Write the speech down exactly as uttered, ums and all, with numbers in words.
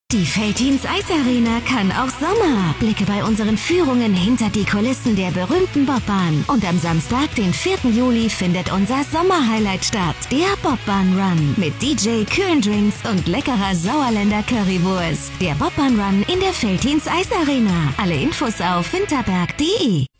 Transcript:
Die Veltins Eisarena kann auch Sommer. Blicke bei unseren Führungen hinter die Kulissen der berühmten Bobbahn. Und am Samstag, den vierten Juli, findet unser Sommerhighlight statt. Der Bobbahn Run. Mit D J, kühlen Drinks und leckerer Sauerländer Currywurst. Der Bobbahn Run in der Veltins Eisarena. Alle Infos auf winterberg punkt de.